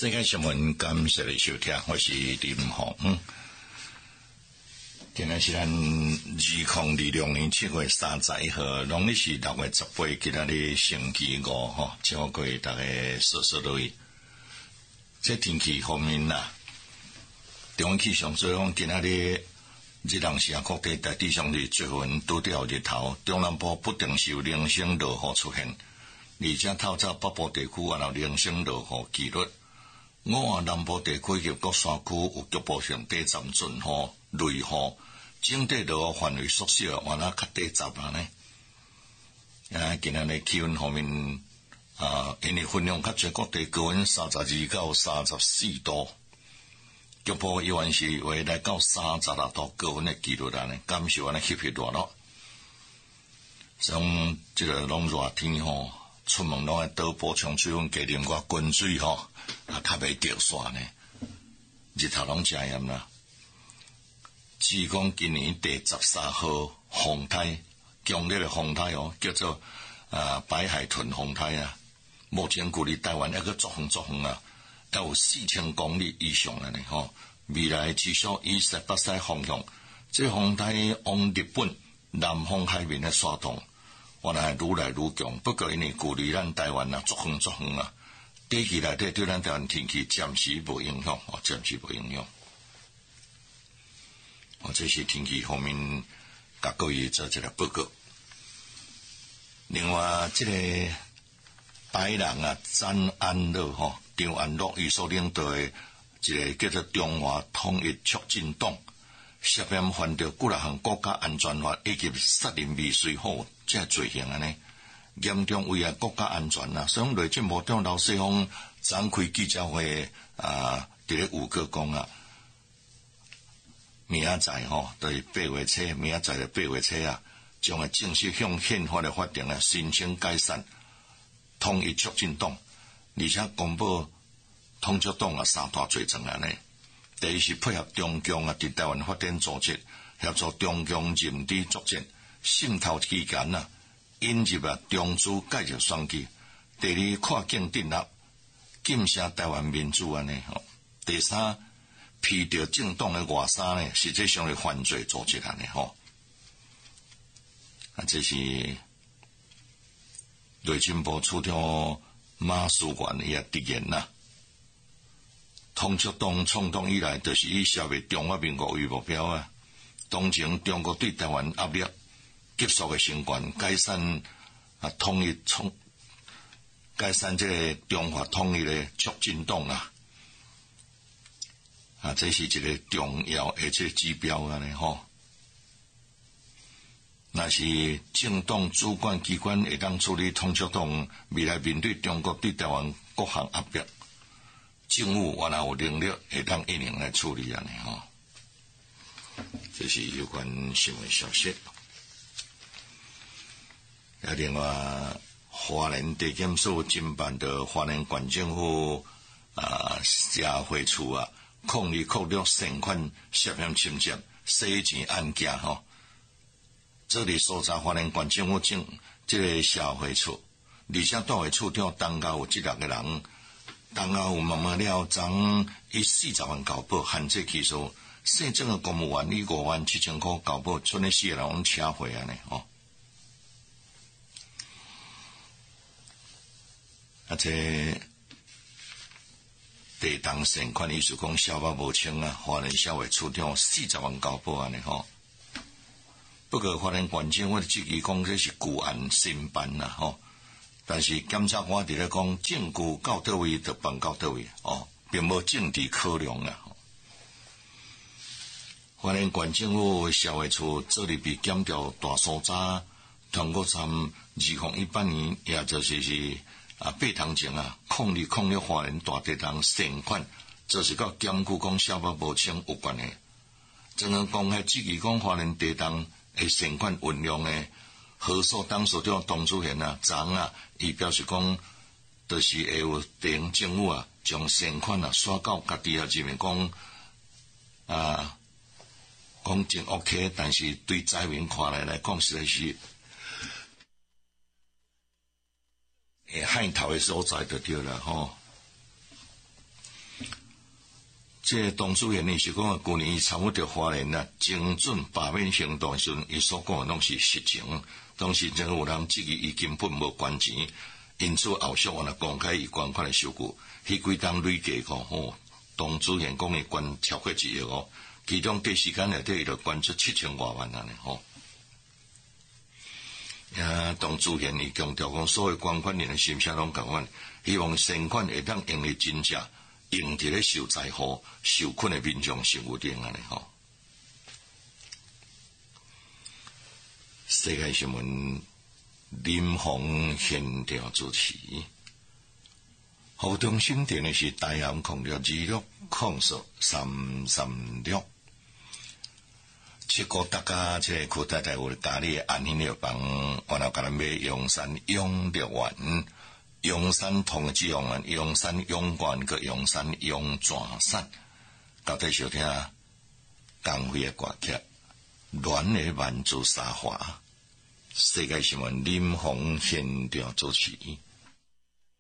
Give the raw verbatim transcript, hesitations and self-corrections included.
世界新闻，感谢你收听，我是林鸿。嗯，今日是咱二零二六年七月三十一号，农历是六月十八，今仔日星期五吼，祝各位大家顺顺利利。这天气方面啦，中央气象所讲，今仔日日南市各地大致上是最云拄着日头，中南部不定时有零星落雨出现，而且透早北部地区也有零星落雨几率。我话南部地区及各山区有局部性短暂阵雨、雷雨，整体落雨范围缩小，原来较短暂啊呢。啊，今日的气温方面，啊，因为分量较侪，各地高温三十二到三十四度，局部依然是会来到三十六度高温的记录啦呢，感受安尼翕翕热咯。像这个拢热天吼，出门拢要多补充水分，加啉寡滚水吼。啊，较袂掉线呢，日头拢真炎啦。至于讲今年第十三号风台，强烈的风台哦，叫做啊白海豚风台啊。目前距离台湾一个作风作风啊，要有四千公里以上了呢吼。未来持续以西北西方向，这风台往日本南方海面的刷动，原来愈来愈强。不过因为距离咱台湾啊作风作风啊。短期内底对咱台湾天气暂时无影响，哦，暂时无影响。哦，这是天气方面，甲各位做一个报告。另外，这个白人啊，张安乐吼，张安乐伊所领导的一个叫做中华统一促进党，涉嫌犯着几六项国家安全法以及杀人未遂法这罪行安尼。严重危害国家安全啊！所以内政部长刘世芳展开记者会啊，伫咧有个讲啊，明仔载吼，就是八月初，明仔载的八月初啊，将会正式向宪法的法庭啊申请解散统一促进党，而且公布统促党啊三大罪证啊呢。第一是配合中共啊伫台湾发展组织，协助中共任地作战，渗透期间啊。引入啊中资介入选举，第二跨境镇压，禁声台湾民主安尼吼。第三批着政党的外衫呢，实际上是犯罪组织安尼吼。啊，这是内政部处长马思元伊也直言啦。统促党创党以来，就是以消灭中华民国为目标啊。当前中国对台湾压力。急速的升悬，解散啊统一冲，解散这个中华统一的促进党啊，啊，这是一个重要的这个指标啊呢吼。那是政党主管机关会当处理统促党未来面对中国对台湾各项压迫，政府原来有能力会当一年来处理啊呢吼。这是有关新闻消息。啊，另外，花莲地检署侦办的花莲县政府啊社会处啊，控理扣留善款涉嫌侵占洗钱案件吼。这里搜查花莲县政府政这个社会处，而且党委处长当家有这六个人，当家有慢慢了涨以四十万交保，限制起诉。县政的公务员以五万七千块交保，剩的四个人拢车回安尼吼。啊，这地当善款意思讲消化无清啊，花莲社会处长四十万交保安尼吼。不过花莲县政府自己讲这是旧案新办啦吼，但是检察官伫咧讲证据到倒位就办到倒位哦，并无政治考量啦。花莲县政府社会处这里被检调大搜查，通过参二零一八年，也就是是。啊，八堂前啊，控理控理花莲大地当善款，就是甲检举讲消化无清有关系。正讲讲迄自己讲花莲地当诶善款运用诶，何所当所长董主贤啊、长啊，伊表示讲，就是会有地方政府啊，将善款啊刷到家己啊，认为讲啊，讲真 OK， 但是对灾民看来来讲实在是。诶，害头的所在就对了吼。 这董主任呢是讲，去年伊参与着花莲啊，精准罢免行动时阵，伊所讲的拢是实情。当时真有人质疑伊根本无捐钱，因此后续我若公开伊捐款的收据，迄几档累计讲吼，董主任讲伊捐超过一亿哦，其中短时间内底伊就捐出七千多万安尼吼。啊，董主任伊强调讲，所有捐款人的心声拢共款，希望善款会当用于真正。用伫咧受灾户、受困的民众生活顶安尼吼。世界新闻林鸿现场主持，互动新店的是大安空六二六空数三三六。七国大家即个裤袋袋有家里安心药房，我若甲咱买阳山永乐园。阳山同志用啊，阳山永冠个阳山永转山，到底收听江辉的歌曲，暖的万珠沙华，世界新闻林鸿现场主持。